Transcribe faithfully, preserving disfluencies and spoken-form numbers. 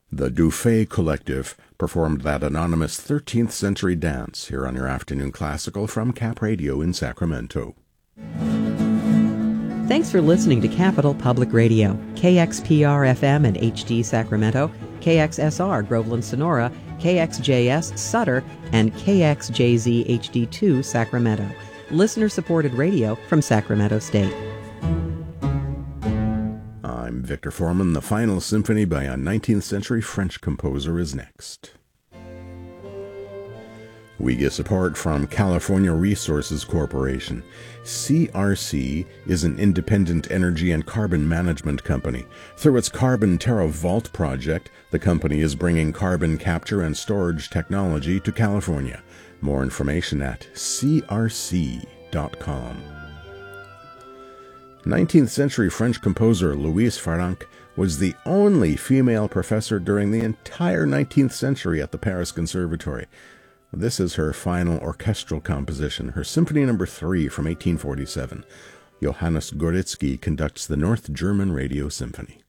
The Dufay Collective performed that anonymous thirteenth century dance here on your Afternoon Classical from Cap Radio in Sacramento. Thanks for listening to Capital Public Radio, K X P R F M and H D Sacramento, K X S R Groveland Sonora, K X J S Sutter, and K X J Z H D two Sacramento. Listener-supported radio from Sacramento State. I'm Victor Foreman. The final symphony by a nineteenth century French composer is next. We get support from California Resources Corporation. C R C is an independent energy and carbon management company. Through its Carbon Terra Vault project, the company is bringing carbon capture and storage technology to California. More information at c r c dot com. nineteenth century French composer Louise Farrenc was the only female professor during the entire nineteenth century at the Paris Conservatory. This is her final orchestral composition, her Symphony Number three from eighteen forty-seven. Johannes Goretzky conducts the North German Radio Symphony.